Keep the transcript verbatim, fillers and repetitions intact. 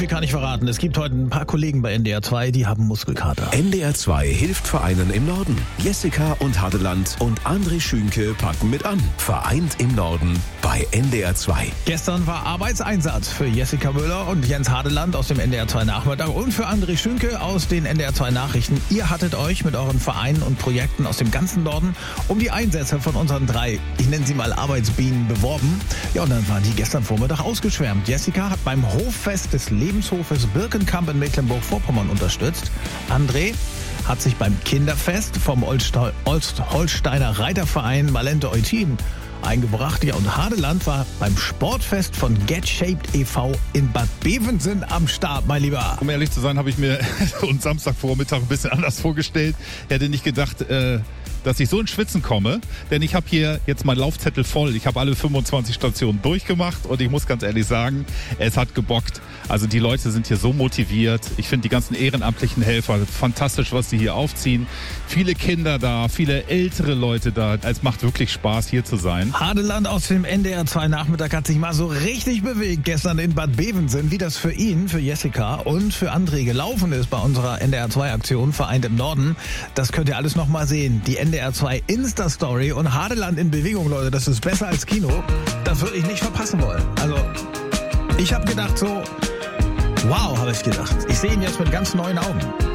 viel kann ich verraten. Es gibt heute ein paar Kollegen bei N D R zwei, die haben Muskelkater. N D R zwei hilft Vereinen im Norden. Jessica und Hadeland und André Schünke packen mit an. Vereint im Norden bei N D R zwei. Gestern war Arbeitseinsatz für Jessica Müller und Jens Hadeland aus dem N D R zwei Nachmittag und für André Schünke aus den N D R zwei Nachrichten. Ihr hattet euch mit euren Vereinen und Projekten aus dem ganzen Norden um die Einsätze von unseren drei, ich nenne sie mal Arbeitsbienen, beworben. Ja, und dann waren die gestern Vormittag ausgeschwärmt. Jessica hat beim Hoffest des Lebenshofes Birkenkamp in Mecklenburg-Vorpommern unterstützt. André hat sich beim Kinderfest vom Olste- Olst- Holsteiner Reiterverein Malente Eutin eingebracht. Ja, und Hadeland war beim Sportfest von Get Shaped e V in Bad Bevensen am Start, mein Lieber. Um ehrlich zu sein, habe ich mir so einen Samstagvormittag ein bisschen anders vorgestellt. Ich hätte nicht gedacht, äh, dass ich so ins Schwitzen komme, denn ich habe hier jetzt meinen Laufzettel voll. Ich habe alle fünfundzwanzig Stationen durchgemacht und ich muss ganz ehrlich sagen, es hat gebockt. Also die Leute sind hier so motiviert. Ich finde die ganzen ehrenamtlichen Helfer fantastisch, was sie hier aufziehen. Viele Kinder da, viele ältere Leute da. Es macht wirklich Spaß, hier zu sein. Hadeland aus dem N D R zwei Nachmittag hat sich mal so richtig bewegt gestern in Bad Bevensen, wie das für ihn, für Jessica und für André gelaufen ist bei unserer N D R zwei Aktion Vereint im Norden. Das könnt ihr alles noch mal sehen. Die N D R zwei Insta-Story und Hadeland in Bewegung, Leute, das ist besser als Kino. Das würde ich nicht verpassen wollen. Also, ich habe gedacht so, wow, habe ich gedacht. Ich sehe ihn jetzt mit ganz neuen Augen.